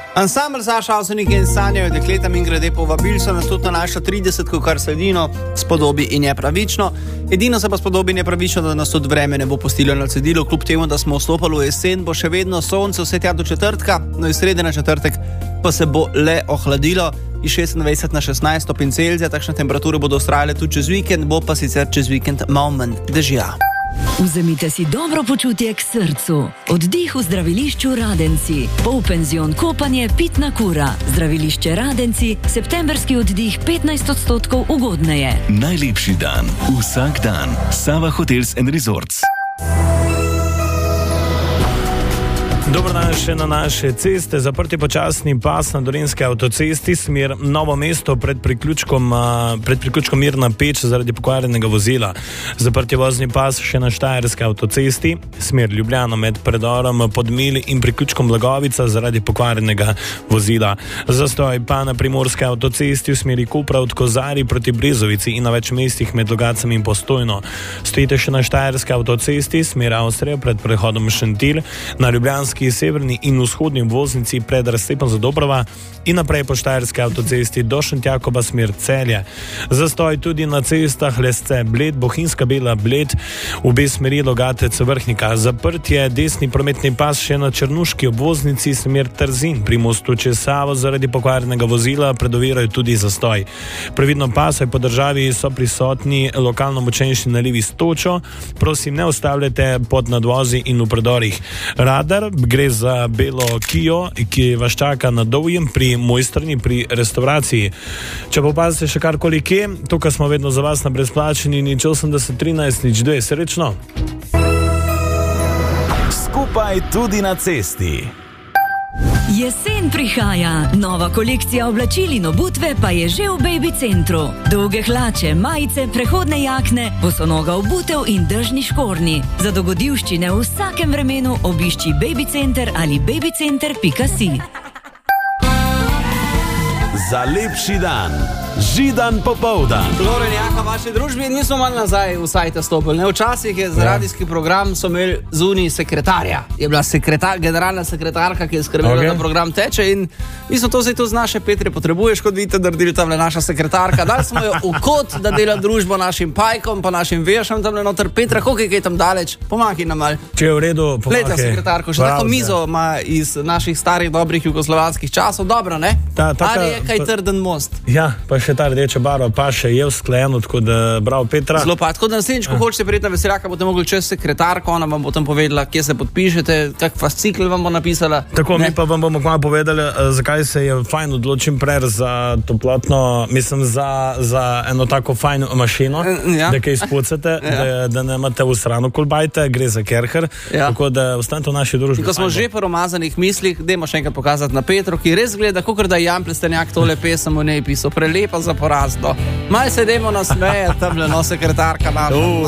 Ansambl Saša Avsenik in sanjajo dekletam in grede povabili so nas tudi na našo 30, kar sledino spodobi in je pravično. Edino se pa spodobi in je pravično, da nas tudi vreme ne bo pustilo na cedilu, kljub temu, da smo vstopali v jesen, bo še vedno sonce vse tja do četrtka, no iz srede na četrtek pa se bo le ohladilo iz 26 na 16 stopinj Celzija, takšne temperature bodo vztrajale tudi čez vikend, bo pa sicer čez vikend malo manj dežja. Vzemite si dobro počutje k srcu. Oddih v zdravilišču Radenci. Polpenzion kopanje, pitna kura. Zdravilišče Radenci, septemberski oddih 15% ugodneje. Najlepši dan, vsak dan. Sava Hotels & Resorts. Dobro dan še na naše ceste. Zaprti počasni pas na Dolenjski avtocesti, smer Novo mesto pred priključkom Mirna Peč zaradi pokvarjenega vozila. Zaprti vozni pas še na Štajerski avtocesti, smer Ljubljana med predorom Podmilj in priključkom Blagovica zaradi pokvarjenega vozila. Zastoj pa na Primorski avtocesti v smeri Kopra od Kozarij proti Brezovici in na več mestih med Logatcem in Postojno. Stojite še na Štajerski avtocesti, smer Avstrija pred prehodom Šentilj, na Ljubljanski severni in vzhodni obvoznici pred razcepom Zadobrova in naprej po Štajerski avtocesti do Šentjakoba smer Celje. Zastoj tudi na cestah Lesce Bled, Bohinjska Bela Bled, obe smeri Logatec Vrhnika. Zaprt je desni prometni pas še na Črnuški obvoznici smer Trzin. Pri mostu čez Savo zaradi pokvarjenega vozila predovirajo tudi zastoj. Previdno pasaj po državi so prisotni lokalno močnejši nalivi s točo. Prosim, ne ustavljate pod nadvozi in v predorih. Radar, gre za belo Kio, ki vas čaka na Dovjem pri Mojstrani pri restauraciji. Če pa opazite še karkoli kje, tukaj smo vedno za vas na brezplačeni 80 13 02. Srečno! Skupaj tudi na cesti. Jesen prihaja, nova kolekcija oblačil in obutve pa je že v Baby Centru. Dolge hlače, majice, prehodne jakne, bosonoga obutev in dežni škornji. Za dogodivščine v vsakem vremenu obišči Baby Center ali babycenter.si. Za lepši dan, Židan popoldan. Loren Jaka, vaši družbi, nismo malo nazaj v sajte stopili. Ne? Včasih je za radijski program so imeli zunaj sekretarja. Je bila generalna sekretarka, ki je skrbela, da program teče in mi smo to zdaj tu z naše Petre potrebuješ, kot vidite, naredili tamle naša sekretarka. Dali smo jo v kot, da dela družbo našim pajkom, pa našim vešam tamle noter. Petra, koliko je tam daleč? Pomagi nam mal. Če je v redu, pomagi. Leta sekretarko, še tako mizo ima iz naših starih dobrih jugoslovanskih časov. Dobro, ne? Ali je kaj trden most? Ja, pa še ta rdeča barva pa še je usklajeno, tako da bravo Petra. Zelo pa, tako da naslednjič, ko hočete priti na veseljaka, boste mogli čez sekretarko, ona vam bo tam povedala, kje se podpišete, kak fascikl vam bo napisala. Tako, mi pa vam bomo kmalu povedali, zakaj se je fajn odločim prej za toplotno, mislim, za eno tako fajn mašino, da kaj spucate, da ne imate v stranu kolbajte, gre za Kerher, tako da ostanete v naši družbi. Ko smo že po romazanih mislih, dajmo še enkrat pokazati na Petro, ki res gleda, kakor da Jan Plestenjak tole pesem v njej pisal, prelepa za porazno. Malo se dajmo nasmejati, tamle sekretarka naša.